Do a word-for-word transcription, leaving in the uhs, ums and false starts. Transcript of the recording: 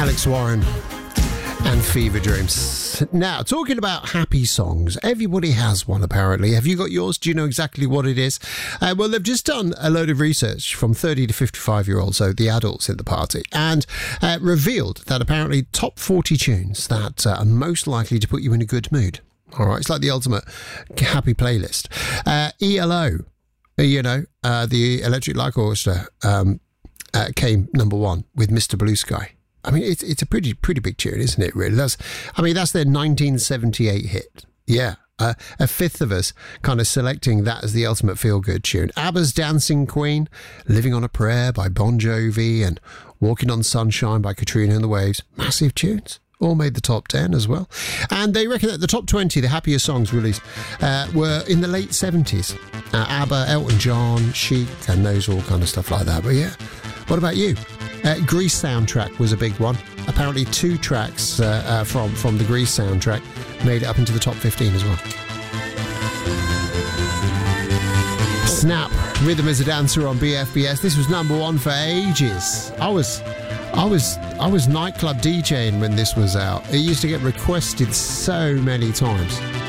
Alex Warren and Fever Dreams. Now, talking about happy songs, everybody has one apparently. Have you got yours? Do you know exactly what it is? Uh, well, they've just done a load of research from thirty to fifty-five year olds, so the adults in the party, and uh, revealed that apparently top forty tunes that uh, are most likely to put you in a good mood. All right, it's like the ultimate happy playlist. Uh, E L O, you know, uh, the Electric Light Orchestra um, uh, came number one with Mister Blue Sky. I mean, it's it's a pretty pretty big tune, isn't it? Really, that's. I mean, that's their nineteen seventy-eight hit. Yeah, uh, a fifth of us kind of selecting that as the ultimate feel-good tune. ABBA's Dancing Queen, Living on a Prayer by Bon Jovi, and Walking on Sunshine by Katrina and the Waves. Massive tunes. All made the top ten as well. And they reckon that the top twenty, the happier songs released, uh, were in the late seventies. Uh, ABBA, Elton John, Chic, and those all kind of stuff like that. But yeah, what about you? Uh, Grease soundtrack was a big one. Apparently two tracks uh, uh, from, from the Grease soundtrack made it up into the top fifteen as well. Snap, Rhythm as a Dancer on B F B S. This was number one for ages. I was... I was I was nightclub DJing when this was out. It used to get requested so many times.